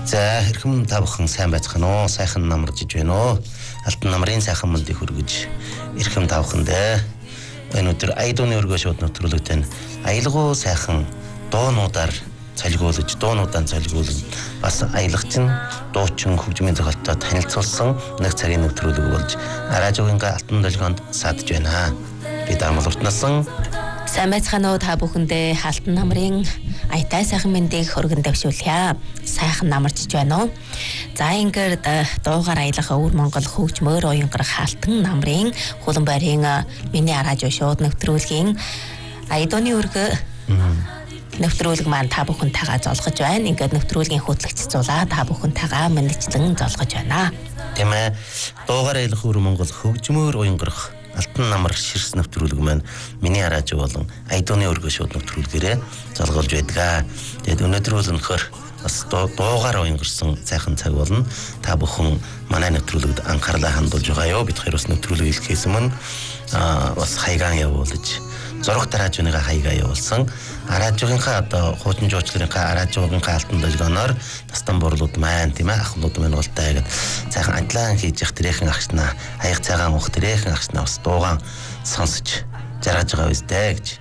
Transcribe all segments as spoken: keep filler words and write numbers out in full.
За хэрхэн та бүхэн сайн байцгаана уу? Сайхан намарж иж байна уу? Алтан намрын сайхан мэндийг хүргэж эрхэм та бүхэндээ энэ өдөр айдууны өргөө шууд нэвтрүүлэгтэй аялгуу сайхан дуунуудаар цалгиулж, дуунуудаа цалгиулж бас аялагчин, дуучин, хөгжмийн зохиолтой танилцуулсан нэг цагийн нэвтрүүлэг болж Аражуугинга алтан долгионд садж байна. Би Дармал Уртнасан сайн байцгаана уу та бүхэндээ алтан намрын аятай сайхан мэндийг хөргөн дэвшүүлье. Сайхан намарч байна уу? За ингээд дуугаар аялах өвөр Монгол хөгжмөөр уянгарах алтан намрын хулан байрын миний аражуу шууд нэвтрүүлгийн айдууны өргө нэвтрүүлэг маань та бүхэнтэйгээ золгож байна. Ингээд нэвтрүүлгийн хөтлөгч зулаа та бүхэнтэйгээ мэдчлэн золгож байна. Тийм ээ. Дуугаар аялах өвөр Монгол хөгжмөөр уянгарах алтан намар ширс нэвтрүүлэг маань миний аражуу болон айдууны өргөө шууд нэвтрүүлгээрээ золгож байдаг. Тэгээд өнөөдөр бол өнөхөр бас дуугаар уянгарсан сайхан цаг болно. Та бүхэн манай нэвтрүүлэгт анхаарлаа хандуулж байгаа юу? Бид хоёр бас нэвтрүүлэг хэлхээс өмнө аа бас хаягаан явуулж зураг тараажныгаа хаягаа явуулсан. Аражуугийнхаа одоо хуучин жуучлалынхаа Аражуугийнхаа алтан долгионоор тастан бурлууд маань тийм ээ ахлууд маань голтой гэдэг сайхан адлаан хийж явах тэрхэн агшнаа хаяг цагаан ух тэрхэн агшнаа бас дуугаан сонсож жаргаж байгаа үстэй гэж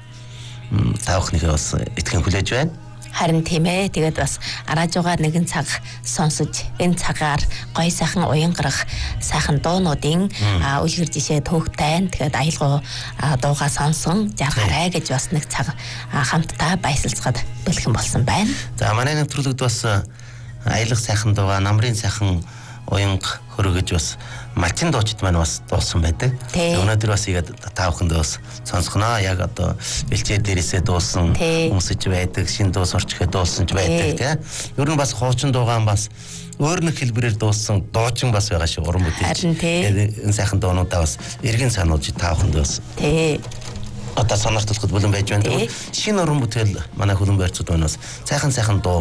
та бүхнийхээ бас итгэн хүлээж байна. Харин тийм ээ. Тэгээд бас аражуугаар нэгэн цаг сонсож энэ цагаар гоё сайхан уянгарах сайхан дуунуудын үлгэр жишээ төвхтэй. Тэгээд аялгау дуугаа сонсон жаргараа гэж бас нэг цаг хамтдаа баясалцахад бэлхэн болсон байна. За манай нэвтрүүлэгт бас аялах сайхан дуугаа намрын сайхан уянга хөргөж бас малчин дуучид маань бас дуулсан байдаг. Өнөөдөр бас игээд та бүхэндээ бас сонсгоно. Яг одоо бэлчээр дээрээсээ дуулсан хүмүүсж байдаг, шин дуу сурчгээ дуулсан ч байдаг тийм. Ер нь бас хуучин дуугаан бас өөр нэг хэлбэрээр дуулсан дуучин бас байгаа шүү уран бүтээл. Тэгээд энэ сайхан дуунуудаа бас эргэн сануулж та бүхэндээ бас тий одоо санаартуулахад бүлэн байж байна. Тэгвэл шинэ уран бүтээл манай хөлөн байрцууд байна бас сайхан сайхан дуу